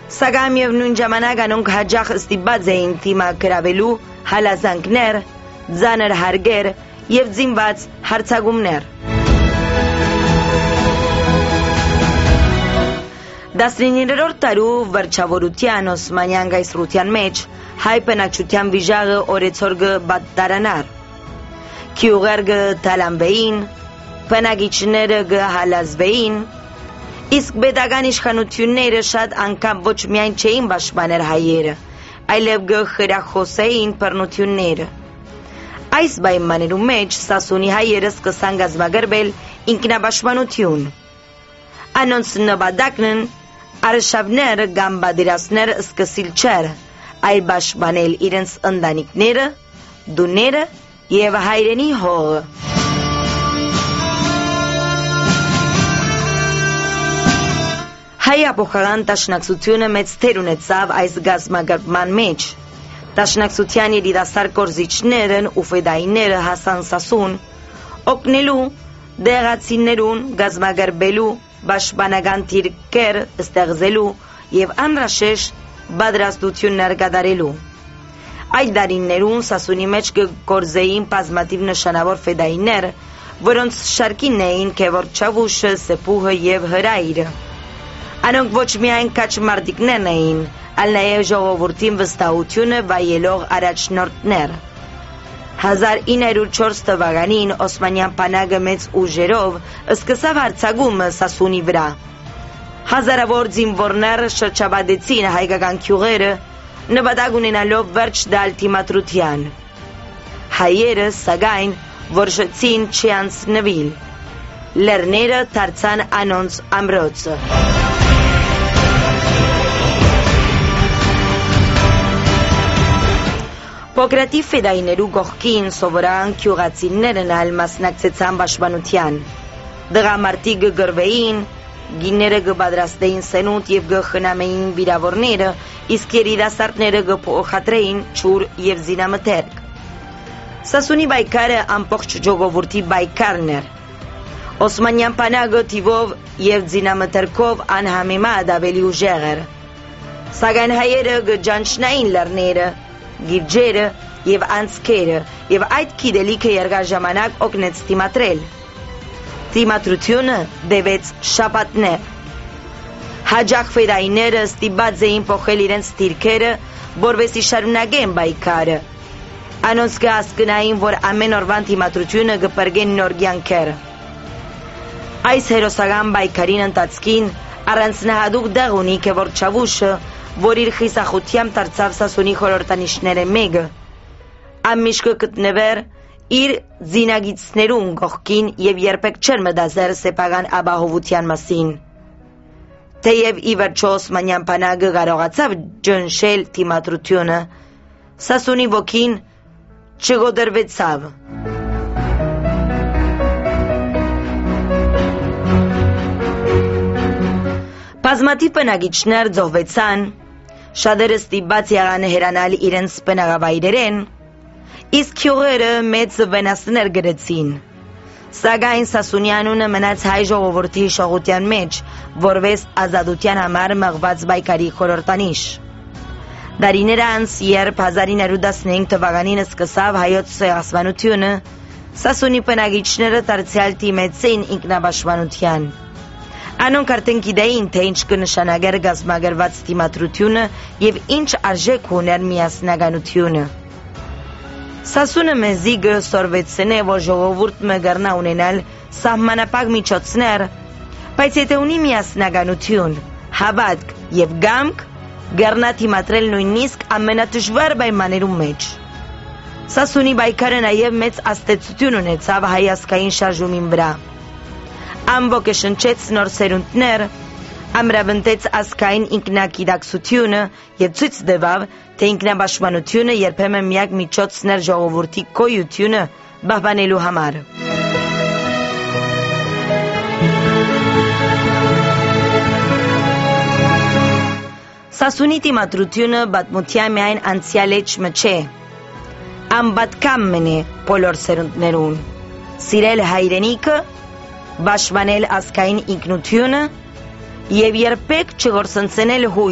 Սակայն միևնույն ժամանակ անոնք հաճախ ստիպված էին դիմակրավելու հալազանքներ, ծանր հարգեր եւ զինված հարձակումներ։ 19-րդ դարու վերջավորության Օսմանյան կայսրության մեջ հայ բնակչության վիճակը օրեցօր կբադարանար։ Քյուղերը կտալանվեին, բնակիչները կհալազվեին, իսկ պետական իշխանությունները շատ անգամ ոչ միայն չէին պաշտպաներ հայերը, այլև կխրախուսեին բռնությունները։ Այս պայմաններում մեջ Սասունի հայերը սկսան կազմակերպել ինքնապաշտպանություն։ Անոնց նպատակն արշավներ կամ պատերազմներ սկսել չէր, այլ պաշտպանել իրենց ընտանիքները, տուները եւ հայրենի հողը։ Հայ ապոխական դաշնակցությունը մեծ դեր ունեցավ այս կազմակերպման մեջ։ Դաշնակցության երիտասարդ գործիչներն ու ֆեդայինները հասան Սասուն, օգնելու դեղացիներուն կազմակերպելու պաշտպանական դիրքեր ստեղծելու եւ անհրաժեշտ պատրաստություններ կատարելու։ Այդ դարիներուն Սասունի մեջ կգործեին բազմաթիվ նշանավոր ֆեդայիններ, որոնց շարքին էին Գևորգ Չավուշը, Սեփուհը եւ Հրայրը։ Անոնք ոչ միայն կաչմարտիկներն էին, այլ նաեւ ժողովրդին վստահությունը վայելող առաջնորդներ։ 1904 թվականին Օսմանյան բանակը մեծ ուժերով սկսավ հարձակումը Սասունի վրա։ Հազարավոր զինվորներ շրջապատեցին հայկական գյուղերը, նպատակ ունենալով վերջ տալ դիմադրության։ Հայերը սակայն որոշեցին չանցնվել։ Լեռները դարձան անոնց ամրոցը։ Պոկրատի ֆեդայիներու կողքին սովորական գյուղացիներն ալ մասնակցեցան պաշտպանության։ Դղամարտիկ կգրվեին, գինները կպատրաստեին սենունդ եւ կխնամեին վիրավորները, իսկ երիտասարդները կփոխադրեին ջուր եւ զինամթերք։ Սասունի պայքարը ամբողջ ժողովրդի պայքարն էր։ Օսմանյան բանակը թիվով եւ զինամթերքով անհամեմատ ավելի ուժեղ էր։ Սակայն հայերը կճանչնային լեռները, գիրջերը եւ անցքերը եւ այդ գիտելիքը երկար ժամանակ օգնեց դիմադրել։ Դիմադրությունը դեվեց շաբաթներ։ Հաջախ ֆեդայիները ստիպված էին փոխել իրենց դիրքերը, որովհետեւ շարունակեն պայքարը։ Անոնց կհասկանային, որ ամեն օրվան դիմադրությունը կպրկեն նոր կյանքեր։ Այս հերոսական պայքարին ընթացքին առանձնահատուկ տեղ ունի Գևորգ Չավուշը, որ իր խիսախությամբ դարձավ Սասունի խորհրդանիշները մեկը։ Ամիշկը գտնվեր իր զինագիծներուն կողքին եւ երբեք չէր մտածել սեփական ապահովության մասին։ Թեև ի վերջո Օսմանյան բանակը կարողացավ ճնշել դիմադրությունը, Սասունի ոգին չգոդրվեցավ։ Բազմաթիվ բնակիչներ զոհվեցան, շատերը ստիպված եղան հեռանալ իրենց բնակավայրերեն, իսկ գյուղերը մեծ վնասներ գրեցին։ Սակայն Սասունի անունը մնաց հայ ժողովրդի հիշողության մեջ, որպես ազատության համար մղված պայքարի խորհրդանիշ։ Դարիներ անց, երբ 1915 թվականին սկսավ հայոց ցեղասպանությունը, Սասունի բնակիչները դարձյալ դիմեցին ինքնապաշտպանության։ Անոնք արդեն գիտեին, թե ինչ կնշանակեր կազմակերպված դիմադրությունը եւ ինչ արժեք ուներ միասնականությունը։ Սասունը մեզի կսորվեցնե, որ ժողովուրդը կգրնա ունենալ սահմանապակ միջոցներ, բայց եթե ունի միասնականություն, հավատք եւ գամք, կգրնա դիմադրել նույնիսկ ամենադժվար պայմաններում մեջ։ Սասունի պայքարը նաեւ մեծ ազդեցություն ունեցավ հայ ազգային շարժումին վրա։ Ամբողջ շնչեց նոր սերունդներ, ամրապնդեց ազգային ինքնագիտակցությունը եւ ցույց տվավ, թե ինքնապաշտպանությունը երբեմն միակ միջոցն էր ժողովրդի գոյությունը պահպանելու համար։ Սասունի դիմադրությունը պատմության միայն անցյալ էջը չէ, անպատկամ մնե բոլոր սերունդներուն, սիրել հայրենիքը, պաշտպանել ազգային ինքնությունը եւ երբեք չգործընծնել